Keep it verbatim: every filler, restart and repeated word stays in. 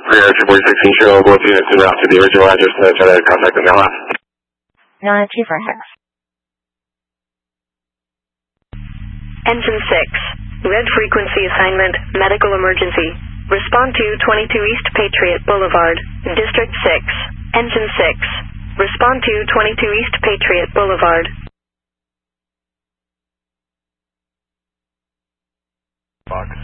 Air two forty-six show, both units en route to the original address and then try to contact them now. nine two for Hex. Engine six, red frequency assignment, medical emergency. Respond to twenty-two East Patriot Boulevard, District six. Engine six, respond to twenty-two East Patriot Boulevard. Box